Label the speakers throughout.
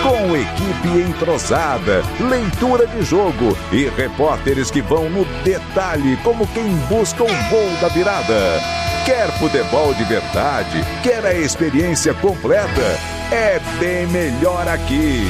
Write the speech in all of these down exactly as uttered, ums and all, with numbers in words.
Speaker 1: Com equipe entrosada, leitura de jogo e repórteres que vão no detalhe como quem busca o gol da virada. Quer futebol de verdade? Quer a experiência completa? É bem melhor aqui.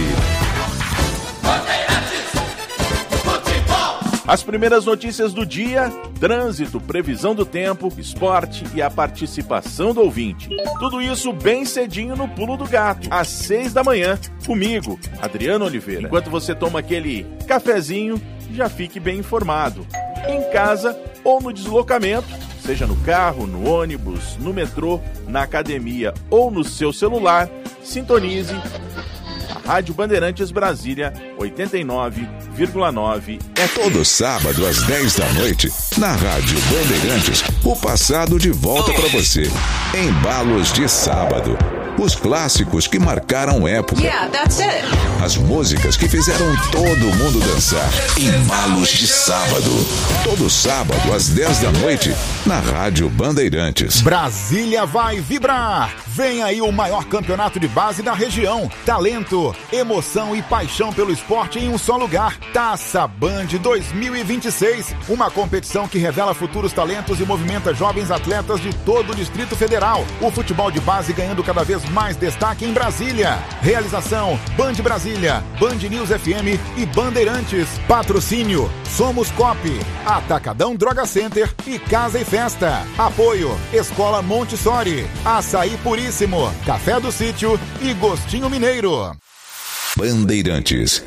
Speaker 2: As primeiras notícias do dia, trânsito, previsão do tempo, esporte e a participação do ouvinte. Tudo isso bem cedinho no Pulo do Gato, às seis da manhã, comigo, Adriano Oliveira. Enquanto você toma aquele cafezinho, já fique bem informado. Em casa ou no deslocamento, seja no carro, no ônibus, no metrô, na academia ou no seu celular, sintonize a Rádio Bandeirantes Brasília oitenta e nove vírgula nove.
Speaker 1: É todo sábado às dez da noite, na Rádio Bandeirantes, o passado de volta para você. Embalos de sábado. Os clássicos que marcaram época.
Speaker 3: Yeah, that's it.
Speaker 1: As músicas que fizeram todo mundo dançar. Embalos de sábado. Todo sábado às dez da noite, na Rádio Bandeirantes.
Speaker 4: Brasília vai vibrar. Vem aí o maior campeonato de base da região. Talento, emoção e paixão pelo esporte em um só lugar. Taça Band dois mil e vinte e seis. Uma competição que revela futuros talentos e movimenta jovens atletas de todo o Distrito Federal. O futebol de base ganhando cada vez mais destaque em Brasília. Realização Band Brasília, Band News F M e Bandeirantes. Patrocínio Somos Cop, Atacadão Droga Center e Casa e Festa. Apoio Escola Montessori, Açaí Puríssimo, Café do Sítio e Gostinho Mineiro.
Speaker 1: Bandeirantes.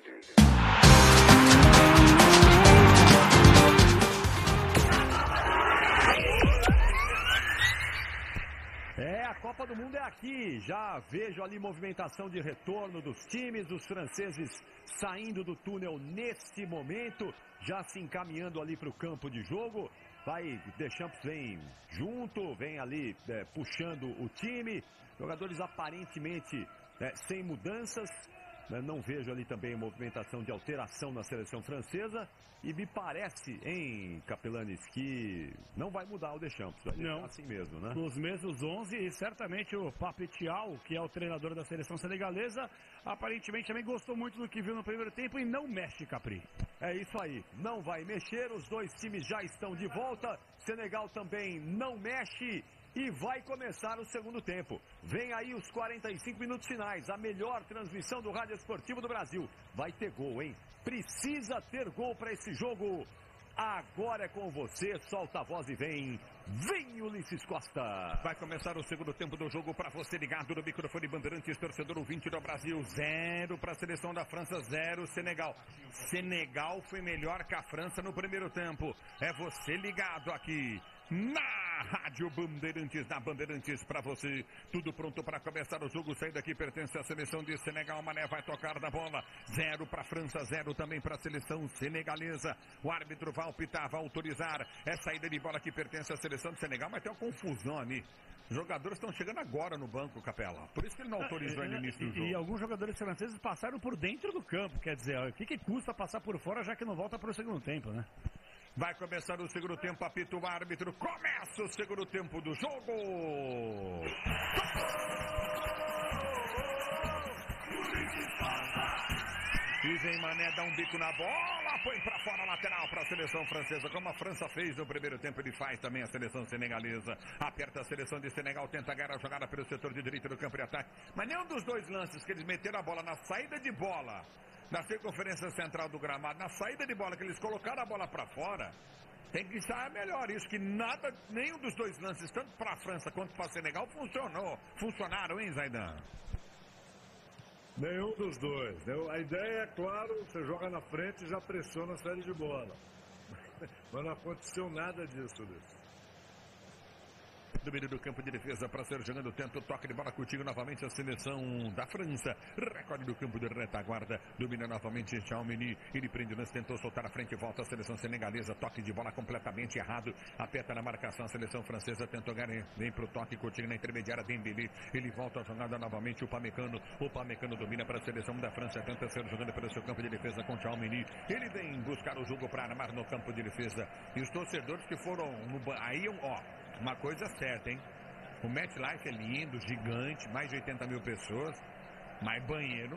Speaker 5: A Copa do Mundo é aqui, já vejo ali movimentação de retorno dos times, os franceses saindo do túnel neste momento, já se encaminhando ali para o campo de jogo. Vai, Deschamps vem junto, vem ali é, puxando o time, jogadores aparentemente é, sem mudanças, né? Não vejo ali também movimentação de alteração na seleção francesa. E me parece, hein, Capelanes, que não vai mudar o Deschamps. Vai
Speaker 6: não,
Speaker 5: assim mesmo, né?
Speaker 6: Os mesmos onze, e certamente o Pape Thiaw, que é o treinador da seleção senegalesa, aparentemente também gostou muito do que viu no primeiro tempo e não mexe, Capri.
Speaker 5: É isso aí, não vai mexer, os dois times já estão de volta, Senegal também não mexe. E vai começar o segundo tempo. Vem aí os quarenta e cinco minutos finais. A melhor transmissão do Rádio Esportivo do Brasil. Vai ter gol, hein? Precisa ter gol para esse jogo. Agora é com você. Solta a voz e vem. Vem, Ulisses Costa.
Speaker 7: Vai começar o segundo tempo do jogo para você ligado no microfone Bandeirantes, torcedor ouvinte do Brasil. Zero para a seleção da França, zero Senegal. Senegal foi melhor que a França no primeiro tempo. É você ligado aqui na Rádio Bandeirantes, na Bandeirantes para você. Tudo pronto para começar o jogo. Saída aqui pertence à seleção de Senegal. Mané vai tocar na bola. Zero para a França, zero também para a seleção senegalesa. O árbitro vai apitar, vai autorizar. É saída de bola que pertence à seleção de Senegal, mas tem uma confusão ali. Os jogadores estão chegando agora no banco, Capela. Por isso que ele não autorizou no início do jogo.
Speaker 6: E alguns jogadores franceses passaram por dentro do campo. Quer dizer, o que, que custa passar por fora, já que não volta para o segundo tempo, né?
Speaker 7: Vai começar o segundo tempo, apita o árbitro. Começa o segundo tempo do jogo. E vem Mané, dá um bico na bola, põe pra fora, lateral pra seleção francesa, como a França fez no primeiro tempo, ele faz também a seleção senegalesa. Aperta a seleção de Senegal, tenta ganhar a jogada pelo setor de direita do campo de ataque. Mas nenhum dos dois lances que eles meteram a bola na saída de bola, na circunferência central do gramado, na saída de bola que eles colocaram a bola pra fora, tem que estar melhor isso, que nada, nenhum dos dois lances, tanto para a França quanto para Senegal, funcionou. Funcionaram, hein, Zaidan?
Speaker 8: Nenhum dos dois. A ideia é, claro, você joga na frente e já pressiona a saída de bola. Mas não aconteceu nada disso, Luiz.
Speaker 7: Domínio do campo de defesa para ser jogando, tenta o toque de bola contigo novamente a seleção da França. Recorde do campo de retaguarda, domina novamente Tchouaméni, ele prende o lance, tentou soltar a frente, volta a seleção senegalesa, toque de bola completamente errado, aperta na marcação a seleção francesa, tentou ganhar, vem pro toque contigo na intermediária, Dembélé, ele volta a jogada novamente, o Pamecano, o Pamecano domina para a seleção da França, tenta ser jogando pelo seu campo de defesa com Tchouaméni, ele vem buscar o jogo para armar no campo de defesa, e os torcedores que foram no, aí, ó, uma coisa certa, hein? O MetLife é lindo, gigante, mais de oitenta mil pessoas, mas banheiro